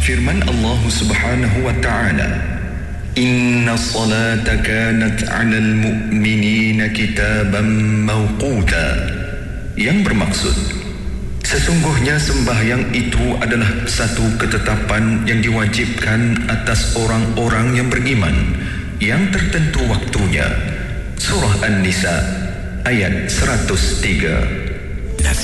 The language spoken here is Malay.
Firman Allah Subhanahu wa taala, "Inna salata kanat 'alal mu'minina kitaban mawquta." Yang bermaksud, sesungguhnya sembahyang itu adalah satu ketetapan yang diwajibkan atas orang-orang yang beriman, yang tertentu waktunya. Surah An-Nisa ayat 103.